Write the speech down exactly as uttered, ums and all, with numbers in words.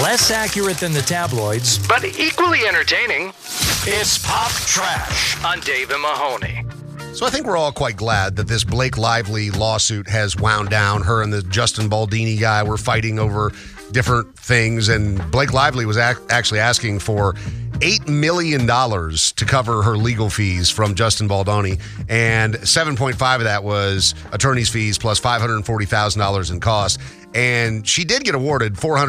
Less accurate than the tabloids, but equally entertaining. It's Pop Trash on Dave and Mahoney. So I think we're all quite glad that this Blake Lively lawsuit has wound down. Her and the Justin Baldini guy were fighting over different things, and Blake Lively was ac- actually asking for eight million dollars to cover her legal fees from Justin Baldoni, and seven point five of that was attorney's fees plus five hundred forty thousand dollars in costs. And she did get awarded four hundred